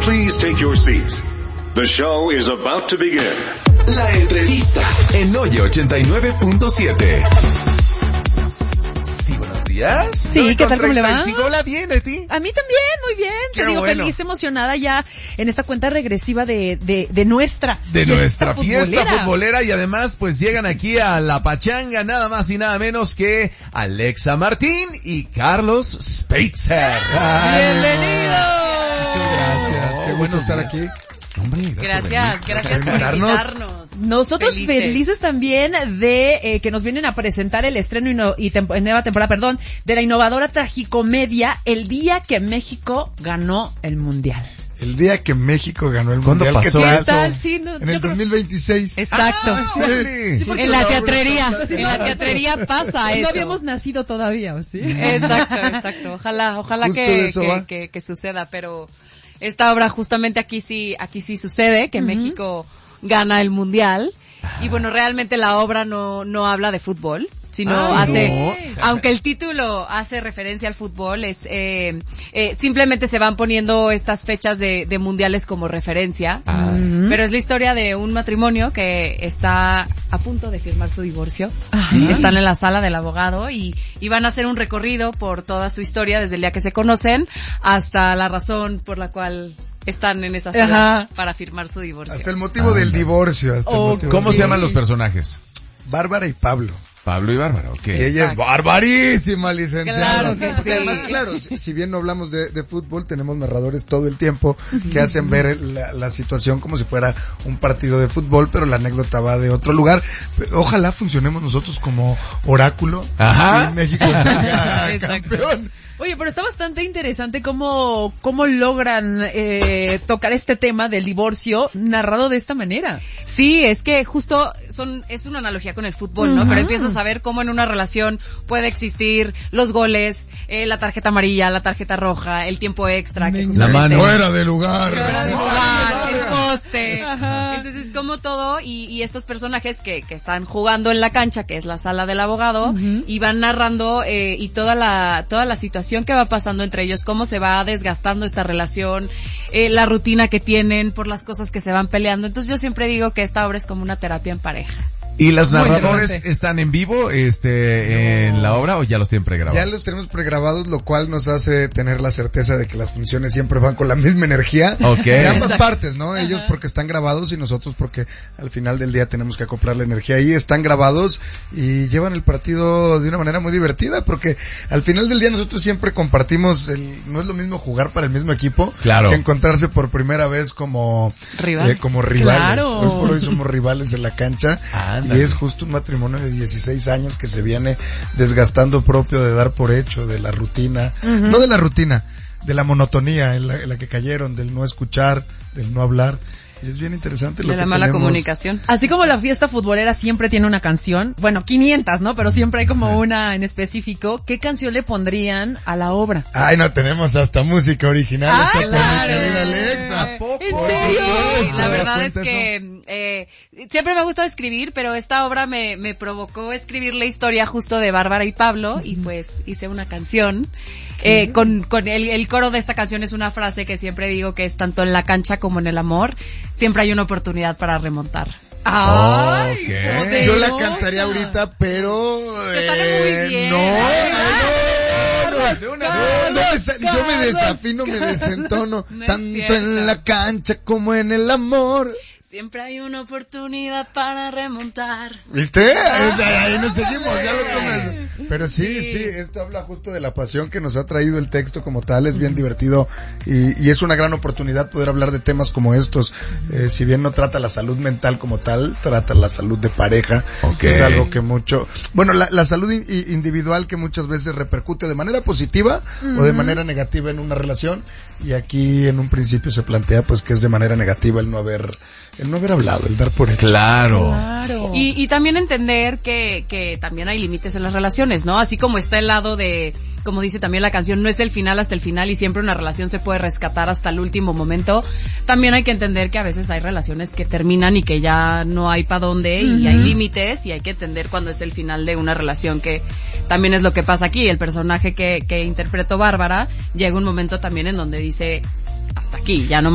Please take your seats. The show is about to begin. La entrevista en Oye 89.7. Sí, buenos días. Sí, ¿qué tal? ¿Cómo le va? Hola, bien, ¿a ti? A mí también, muy bien. Qué Te digo, bueno. feliz, emocionada ya en esta cuenta regresiva de nuestra nuestra fiesta futbolera. Y además, pues llegan aquí a la pachanga nada más y nada menos que Alexa Martín y Carlos Spitzer. ¡Bienvenido! Muchas gracias, qué bueno estar aquí. Hombre, Gracias por invitarnos. Nosotros felices también de que nos vienen a presentar el estreno nueva temporada, de la innovadora tragicomedia El día que México ganó el Mundial. El día que México ganó el ¿Cuándo Mundial. pasó? ¿Qué tal? Sí, no, En el 2026. Exacto. Sí. En la teatrería pasa eso. No habíamos nacido todavía, ¿o sí? Exacto. Ojalá Justo de eso va. que suceda, pero esta obra justamente aquí sí sucede, que México gana el Mundial. Y bueno, realmente la obra no habla de fútbol, sino aunque el título hace referencia al fútbol, simplemente se van poniendo estas fechas de mundiales como referencia. Pero es la historia de un matrimonio que está a punto de firmar su divorcio. Están en la sala del abogado y van a hacer un recorrido por toda su historia desde el día que se conocen hasta la razón por la cual están en esa sala para firmar su divorcio. Hasta el motivo del divorcio. ¿Cómo se llaman los personajes? Bárbara y Pablo. Pablo y Bárbara, ok. Y ella es barbarísima, licenciada. Claro que porque sí. además, claro, si bien no hablamos de fútbol, tenemos narradores todo el tiempo que hacen ver la situación como si fuera un partido de fútbol, pero la anécdota va de otro lugar. Ojalá funcionemos nosotros como oráculo y México sea campeón. Oye, pero está bastante interesante cómo logran tocar este tema del divorcio narrado de esta manera. Sí, es que justo es una analogía con el fútbol, ¿no? Pero empiezas a ver cómo en una relación puede existir los goles, la tarjeta amarilla, la tarjeta roja, el tiempo extra, la mano fuera de lugar, el poste. Entonces, como todo y estos personajes que están jugando en la cancha, que es la sala del abogado, y van narrando y toda la situación que va pasando entre ellos, cómo se va desgastando esta relación, la rutina que tienen por las cosas que se van peleando. Entonces yo siempre digo que esta obra es como una terapia en pareja. ¿Y los narradores están en vivo en la obra o ya los tienen pregrabados? Ya los tenemos pregrabados, lo cual nos hace tener la certeza de que las funciones siempre van con la misma energía. De ambas partes, ¿no? Ellos porque están grabados y nosotros porque al final del día tenemos que acoplar la energía. Ahí están grabados y llevan el partido de una manera muy divertida porque al final del día nosotros siempre compartimos no es lo mismo jugar para el mismo equipo que encontrarse por primera vez como rivales. Claro. Hoy por hoy somos rivales en la cancha. Y es justo un matrimonio de 16 años que se viene desgastando propio de dar por hecho, de la rutina, no de la rutina, de la monotonía en la que cayeron, del no escuchar, del no hablar. Y es bien interesante lo que de la mala comunicación. Así como la fiesta futbolera siempre tiene una canción, bueno, 500, ¿no? Pero siempre hay como una en específico. ¿Qué canción le pondrían a la obra? Ay, no, tenemos hasta música original. Claro. Alexa. ¿En serio? La verdad es que siempre me ha gustado escribir, pero esta obra me provocó escribir la historia justo de Bárbara y Pablo y pues hice una canción. Con el coro de esta canción es una frase que siempre digo que es tanto en la cancha como en el amor, siempre hay una oportunidad para remontar. ¡Ay! Yo la cantaría ahorita, pero te sale muy bien. Yo me desafino, me desentono, tanto en la cancha como en el amor. Siempre hay una oportunidad para remontar. ¿Viste? Ahí nos seguimos, ya lo tomas. Pero sí, esto habla justo de la pasión que nos ha traído el texto como tal, es bien divertido y es una gran oportunidad poder hablar de temas como estos. Si bien no trata la salud mental como tal, trata la salud de pareja, que es algo que la salud individual que muchas veces repercute de manera positiva o de manera negativa en una relación, y aquí en un principio se plantea pues que es de manera negativa el no haber hablado, el dar por hecho. Claro. Y también entender que también hay límites en las relaciones, ¿no? Así como está el lado de, como dice también la canción, no es el final hasta el final y siempre una relación se puede rescatar hasta el último momento. También hay que entender que a veces hay relaciones que terminan y que ya no hay para dónde y hay límites y hay que entender cuando es el final de una relación, que también es lo que pasa aquí. El personaje que interpretó Bárbara llega un momento también en donde dice hasta aquí, ya no